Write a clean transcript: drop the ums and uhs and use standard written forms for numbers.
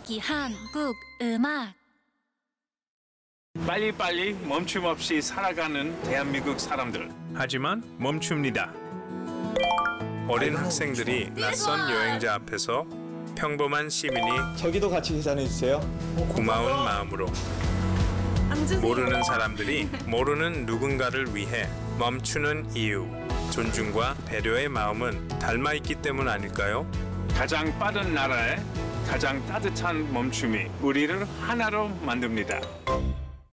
이야기 한국 음악. 빨리빨리 멈춤 없이 살아가는 대한민국 사람들. 하지만 멈춥니다. 어린 학생들이 낯선 여행자 앞에서 평범한 시민이 저기도 같이 계산해주세요. 고마운 마음으로 모르는 사람들이 모르는 누군가를 위해 멈추는 이유, 존중과 배려의 마음은 닮아있기 때문 아닐까요? 가장 빠른 나라에 가장 따뜻한 멈춤이 우리를 하나로 만듭니다.